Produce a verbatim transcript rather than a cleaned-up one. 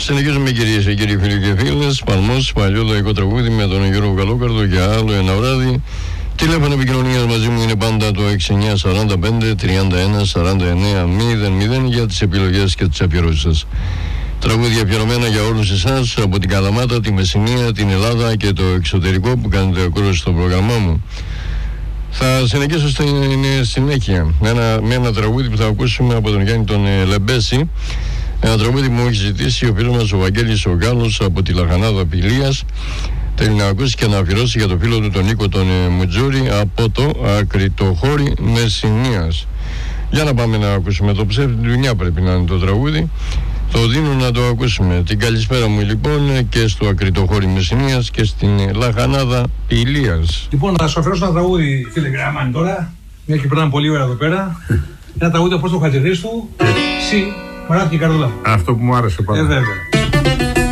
Συνεχίζουμε κυρίες και κύριοι φίλοι και φίλες. Παλμός, παλιό λαϊκό τραγούδι με τον Γιώργο Καλόκαρδο για άλλο ένα βράδυ. Τηλέφωνο επικοινωνίας μαζί μου είναι πάντα το έξι εννιά σαράντα πέντε τριάντα ένα σαράντα εννέα μηδέν μηδέν για τις επιλογές και τις αφιερώσεις σας. Τραγούδια αφιερωμένα για όλους εσάς από την Καλαμάτα, τη Μεσσηνία, την Ελλάδα και το εξωτερικό που κάνετε ακρόαση στο πρόγραμμά μου. Θα συνεχίσω στην συνέχεια με ένα, με ένα τραγούδι που θα ακούσουμε από τον Γιάννη τον Λεμπέση. Ένα τραγούδι που μου έχει ζητήσει ο φίλος μας ο Βαγγέλης ο Γάλλος από τη Λαχανάδα Πηλίας. Θέλει να ακούσει και να αφιερώσει για το φίλο του τον Νίκο τον Μουτζούρη από το Ακριτοχώρι Μεσσηνίας. Για να πάμε να ακούσουμε το ψεύτη του Δουλειά, πρέπει να είναι το τραγούδι. Το δίνω να το ακούσουμε. Την καλησπέρα μου λοιπόν και στο Ακριτοχώρι Μεσσηνίας και στην Λαχανάδα Πηλίας. Λοιπόν, θα σου αφιερώσω ένα τραγούδι, φίλε Γραμμάνη τώρα. Μια και περνάμε πολύ ώρα εδώ πέρα. Ένα τραγούδι όπως το Χατζηδίστου. Συ, μαράθηκε η καρδούλα. Αυτό που μου άρεσε πάρα. Ε, βέβαια.